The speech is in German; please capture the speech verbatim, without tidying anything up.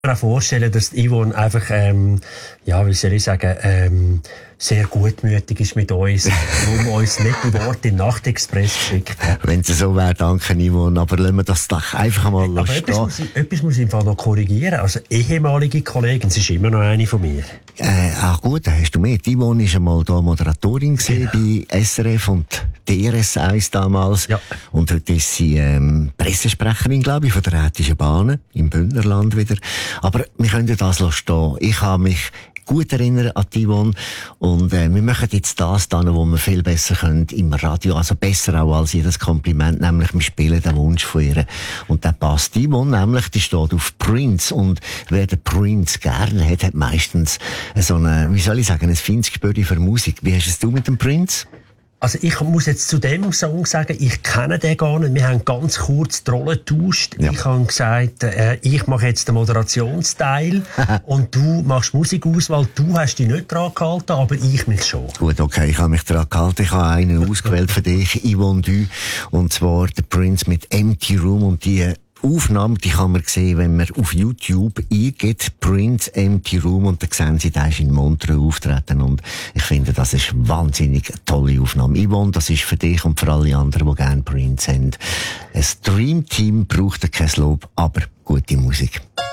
mir auch vorstellen, dass Yvonne einfach, ähm, ja, wie soll ich sagen, ähm, sehr gutmütig ist mit uns, wo man uns nicht die Worte in den Nachtexpress geschickt hat. Wenn es so wäre, danke Yvonne, aber lassen wir das doch einfach mal aber stehen. etwas muss, ich, etwas muss ich im Fall noch korrigieren. Also, ehemalige Kollegin, sie ist immer noch eine von mir. Äh, ach gut, da hast du mit. Yvonne war einmal da Moderatorin gewesen, bei S R F und D R S eins damals. Ja. Und heute ist sie ähm, Pressesprecherin, glaube ich, von der Rätischen Bahnen im Bündnerland wieder. Aber wir können ja das stehen. Ich habe mich gut erinnern an die Yvonne. Und äh, wir machen jetzt das dann, wo wir viel besser können im Radio, also besser auch als jedes Kompliment, nämlich wir spielen den Wunsch von ihr. Und der passt. Die Yvonne nämlich, die steht auf Prince. Und wer den Prince gerne hat, hat meistens so eine, wie soll ich sagen, ein feines Gespür für Musik. Wie hast es du mit dem Prince? Also ich muss jetzt zu dem Song sagen, ich kenne den gar nicht. Wir haben ganz kurz die Rolle getauscht. Ja. Ich habe gesagt, äh, ich mache jetzt den Moderationsteil und du machst Musikauswahl. Du hast dich nicht dran gehalten, aber ich mich schon. Gut, okay, ich habe mich daran gehalten. Ich habe einen ausgewählt für dich, Yvonne Du. Und zwar der Prince mit Empty Room. Und die Aufnahme, die kann man sehen, wenn man auf YouTube eingeht, Prince Empty Room, und dann sehen Sie, da ist in Montreux auftreten, und ich finde, das ist wahnsinnig eine tolle Aufnahme. Yvonne, das ist für dich und für alle anderen, die gerne Prince haben. Ein Dream Team braucht kein Lob, aber gute Musik.